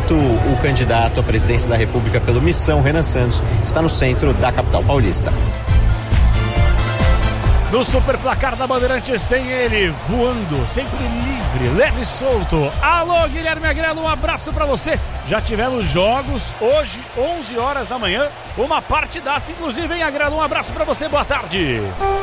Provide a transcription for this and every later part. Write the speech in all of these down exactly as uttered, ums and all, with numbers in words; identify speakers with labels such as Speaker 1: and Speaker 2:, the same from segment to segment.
Speaker 1: momento, o candidato à presidência da República pelo Missão, Renan Santos, está no centro da capital paulista.
Speaker 2: No super placar da Bandeirantes tem ele, voando, sempre livre, leve e solto. Alô, Guilherme Agrelo, um abraço pra você. Já tivemos jogos, hoje, onze horas da manhã, uma partidaça, inclusive, hein, Agrelo? Um abraço pra você, boa tarde.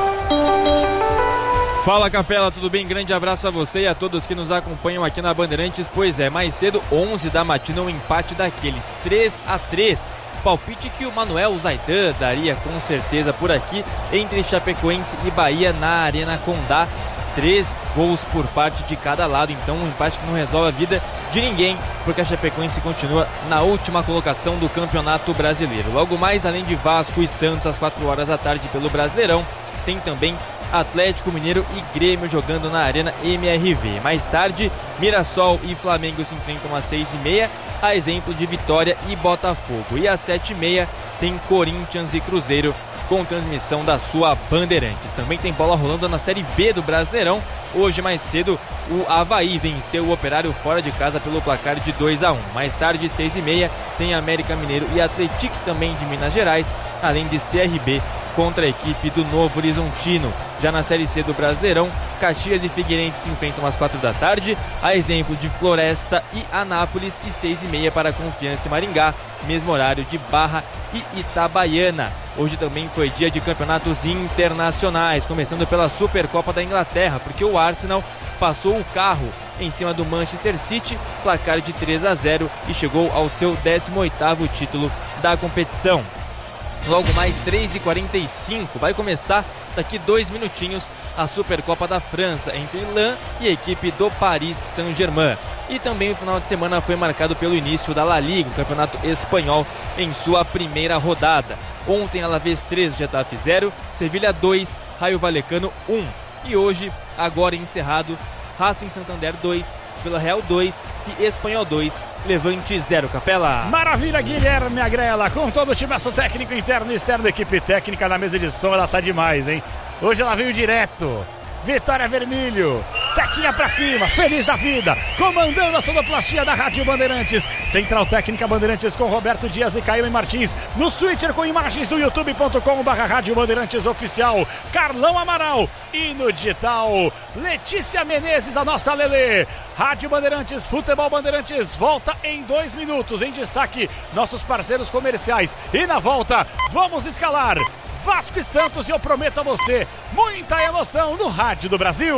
Speaker 3: Fala, Capela, tudo bem? Grande abraço a você e a todos que nos acompanham aqui na Bandeirantes. Pois é, mais cedo, onze da matina, um empate daqueles, três a três. Palpite que o Manuel Zaidan daria com certeza por aqui entre Chapecoense e Bahia na Arena Condá. Três gols por parte de cada lado, então um empate que não resolve a vida de ninguém, porque a Chapecoense continua na última colocação do Campeonato Brasileiro. Logo mais, além de Vasco e Santos às quatro horas da tarde pelo Brasileirão, tem também Atlético Mineiro e Grêmio jogando na Arena M R V. Mais tarde, Mirassol e Flamengo se enfrentam às seis e meia, a exemplo de Vitória e Botafogo. E às sete e meia tem Corinthians e Cruzeiro com transmissão da sua Bandeirantes. Também tem bola rolando na Série B do Brasileirão. Hoje, mais cedo, o Avaí venceu o Operário fora de casa pelo placar de dois a um. Mais tarde, seis e meia, tem América Mineiro e Atlético também de Minas Gerais, além de C R B contra a equipe do Novo Horizontino. Já na Série C do Brasileirão, Caxias e Figueirense se enfrentam às quatro da tarde, a exemplo de Floresta e Anápolis, e seis e meia para Confiança e Maringá, mesmo horário de Barra e Itabaiana. Hoje também foi dia de campeonatos internacionais, começando pela Supercopa da Inglaterra, porque o Arsenal passou o carro em cima do Manchester City, placar de três a zero, e chegou ao seu décimo oitavo título da competição. Logo mais três e quarenta e cinco, vai começar daqui dois minutinhos a Supercopa da França entre Lens e a equipe do Paris Saint-Germain. E também o final de semana foi marcado pelo início da La Liga, o campeonato espanhol, em sua primeira rodada. Ontem Alavés três, Getafe zero, Sevilha dois, Rayo Vallecano um. E hoje, agora encerrado, Racing Santander dois, Vila Real dois e Espanhol dois, Levante zero, Capela.
Speaker 2: Maravilha, Guilherme Agrela, com todo o timaço técnico interno e externo da equipe técnica na mesa de som, ela tá demais, hein? Hoje ela veio direto, Vitória Vermelho, setinha pra cima, feliz da vida, comandando a sonoplastia da Rádio Bandeirantes, Central Técnica Bandeirantes com Roberto Dias e Caio Martins, no Switcher com imagens do youtube ponto com barra Rádio Bandeirantes Oficial, Carlão Amaral, e no digital, Letícia Menezes, a nossa Lelê. Rádio Bandeirantes, Futebol Bandeirantes, volta em dois minutos, em destaque, nossos parceiros comerciais, e na volta, vamos escalar Vasco e Santos, e eu prometo a você muita emoção no Rádio do Brasil.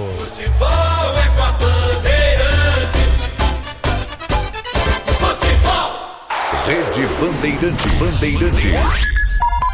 Speaker 4: Futebol é com a Bandeirantes. Futebol.
Speaker 5: Rede Bandeirantes. Bandeirantes.